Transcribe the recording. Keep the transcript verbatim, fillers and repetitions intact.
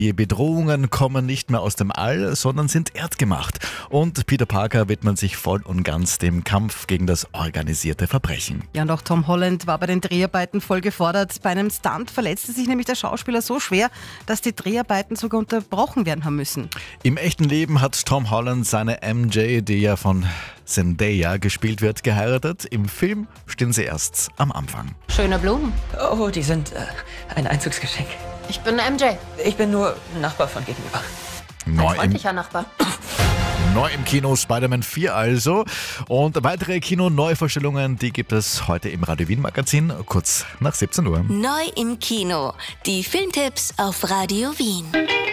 Die Bedrohungen kommen nicht mehr aus dem All, sondern sind erdgemacht. Und Peter Parker widmet sich voll und ganz dem Kampf gegen das organisierte Verbrechen. Ja, und auch Tom Holland war bei den Dreharbeiten voll gefordert. Bei einem Stunt verletzte sich nämlich der Schauspieler so schwer, dass die Dreharbeiten sogar unterbrochen werden haben müssen. Im echten Leben hat Tom Holland seine M J, die ja von Zendaya gespielt wird, geheiratet. Im Film stehen sie erst am Anfang. Schöne Blumen. Oh, die sind äh, ein Einzugsgeschenk. Ich bin M J. Ich bin nur Nachbar von gegenüber. Ein Neu im, freundlicher Nachbar. neu im Kino Spider-Man vier also. Und weitere Kino-Neuvorstellungen, die gibt es heute im Radio Wien Magazin, kurz nach siebzehn Uhr. Neu im Kino. Die Filmtipps auf Radio Wien.